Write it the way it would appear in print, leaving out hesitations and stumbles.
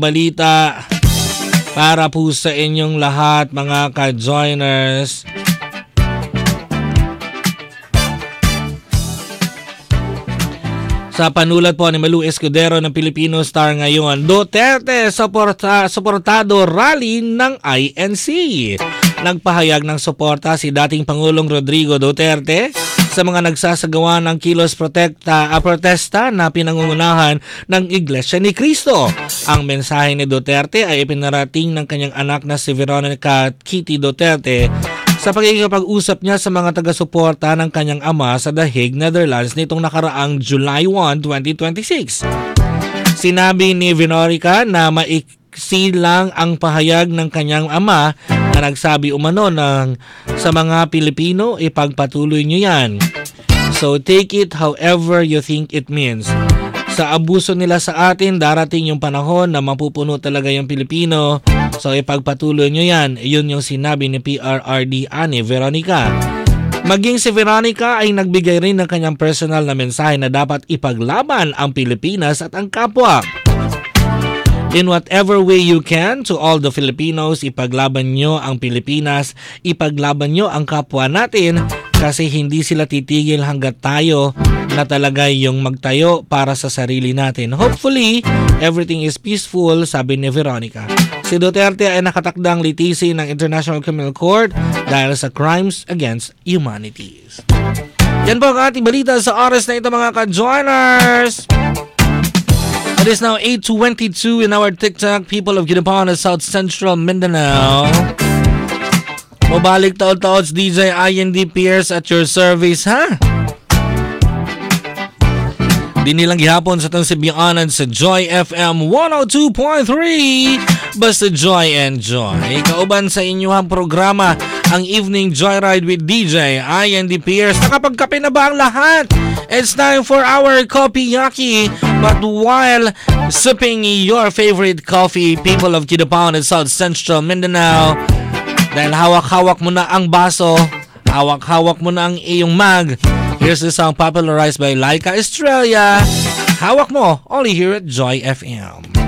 balita para po sa inyong lahat mga ka-joiners. Sa panulat po ni Malu Escudero ng Filipino Star ngayon, Duterte suportado rally ng INC. Nagpahayag ng suporta si dating Pangulong Rodrigo Duterte sa mga nagsasagawa ng kilos protesta na pinangungunahan ng Iglesia ni Cristo. Ang mensahe ni Duterte ay ipinarating ng kanyang anak na si Veronica Kitty Duterte sa pagkikipag-usap niya sa mga taga-suporta ng kanyang ama sa The Hague, Netherlands nitong nakaraang July 1, 2026. Sinabi ni Veronica na maiksi lang ang pahayag ng kanyang ama na nagsabi umano sa mga Pilipino, ipagpatuloy niyo yan. So take it however you think it means. Sa abuso nila sa atin, darating yung panahon na mapupuno talaga yung Pilipino. So ipagpatuloy nyo yan. Yun yung sinabi ni PRRD ani Veronica. Maging si Veronica ay nagbigay rin ng kanyang personal na mensahe na dapat ipaglaban ang Pilipinas at ang kapwa. In whatever way you can, to all the Filipinos, ipaglaban nyo ang Pilipinas, ipaglaban nyo ang kapwa natin kasi hindi sila titigil hanggat tayo na talaga yung magtayo para sa sarili natin. Hopefully, everything is peaceful, sabi ni Veronica. Si Duterte ay nakatakdang litisin ng International Criminal Court dahil sa crimes against humanity. Yan po ang ating balita sa oras na ito mga ka-joiners. It is now 8:22 in our TikTok, people of Kidapawan, South Central Mindanao. Mabalik taon-taon DJ IND Pierce at your service, ha? Dinilang gihapon sa itong sibianan sa Joy FM 102.3. Basta Joy and Joy. Kauban sa inyong programa, ang Evening Joyride with DJ IND Pierce. Nakapagkape na ba ang lahat? It's time for our coffee yaki. But while sipping your favorite coffee, people of Kidapawan and South Central Mindanao, dahil hawak-hawak mo na ang baso, hawak-hawak mo na ang iyong mug, here's the song popularized by Laika Estrella. Hawak mo, only here at Joy FM.